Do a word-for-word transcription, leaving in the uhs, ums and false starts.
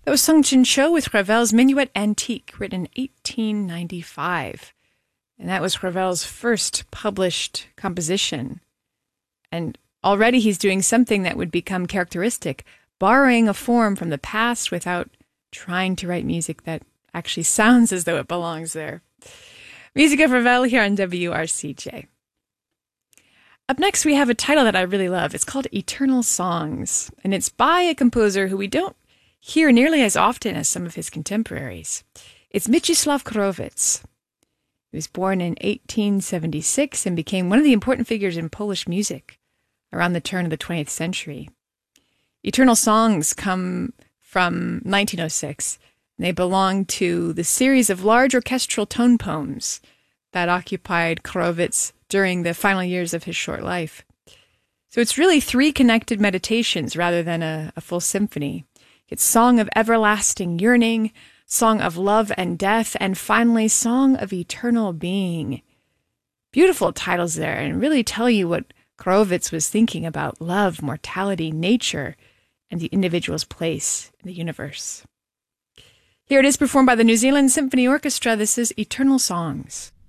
That was Sung Jin Cho with Ravel's Minuet Antique, written in eighteen ninety-five. And that was Ravel's first published composition. And already he's doing something that would become characteristic, borrowing a form from the past without trying to write music that actually sounds as though it belongs there. Music of Ravel here on W R C J. Up next, we have a title that I really love. It's called Eternal Songs, and it's by a composer who we don't hear nearly as often as some of his contemporaries. It's Mieczysław Horowitz. He was born in eighteen seventy-six and became one of the important figures in Polish music around the turn of the twentieth century. Eternal Songs come from nineteen oh six, and they belong to the series of large orchestral tone poems that occupied Horowitz during the final years of his short life. So it's really three connected meditations rather than a, a full symphony. It's Song of Everlasting Yearning, Song of Love and Death, and finally Song of Eternal Being. Beautiful titles there, and really tell you what Horowitz was thinking about love, mortality, nature, and the individual's place in the universe. Here it is performed by the New Zealand Symphony Orchestra. This is Eternal Songs.